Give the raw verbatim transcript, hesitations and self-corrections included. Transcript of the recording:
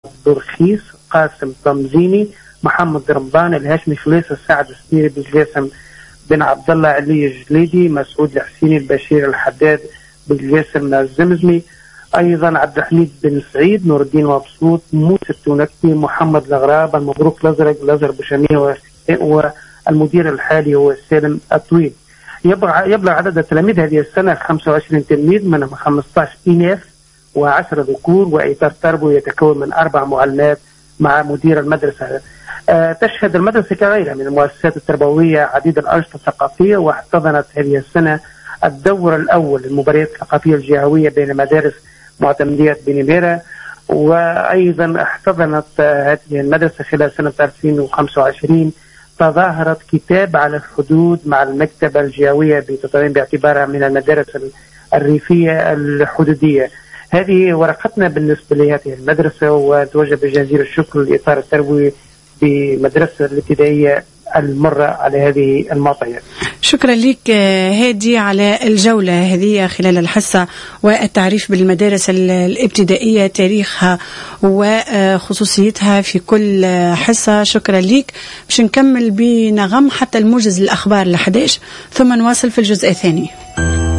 برخيص، قاسم طمزيني، محمد رمضان، الهاشمي خليص، السعد السنيري، بالجاسم بن عبد الله، علي الجليدي، مسعود الحسيني، البشير الحداد، بالجاسم الزمزمي، ايضا عبد الحميد بن سعيد، نور الدين مبسوط، موسى التونكي، محمد الغراب، المبروك الازرق، الازرق بشاميه، والمدير الحالي هو سالم الطويل. يبلغ عدد التلاميذ هذه السنه خمسة وعشرين تلميذ، منهم خمسة عشر إناث وعشرة ذكور، وإطار تربوي يتكون من أربع معلمات مع مدير المدرسة. أه تشهد المدرسة كغيرها من المؤسسات التربوية عديد الأنشطة الثقافية، واحتضنت هذه السنة الدور الأول للمباريات الثقافية الجهوية بين مدارس معتمدية بنيميرا، وأيضا احتضنت هذه المدرسة خلال سنة ألفين وخمسة وعشرين تظاهرة كتاب على الحدود مع المكتبة الجهوية بتطعيم باعتبارها من المدارس الريفية الحدودية. هذه ورقتنا بالنسبة لهذه المدرسة، وتوجه بجزيل الشكر للإطار التربوي بمدرسة الابتدائية المرة على هذه المعطيات. شكرا لك هادي على الجولة هذه خلال الحصة والتعريف بالمدارس الابتدائية، تاريخها وخصوصيتها في كل حصة. شكرا لك. باش نكمل بنغم حتى الموجز الأخبار الحداش، ثم نواصل في الجزء الثاني.